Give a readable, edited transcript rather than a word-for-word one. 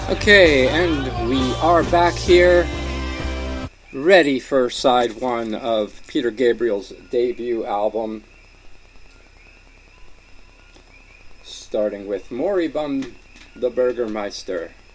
Okay, and we are back here, ready for side one of Peter Gabriel's debut album, starting with Moribund the Burgermeister.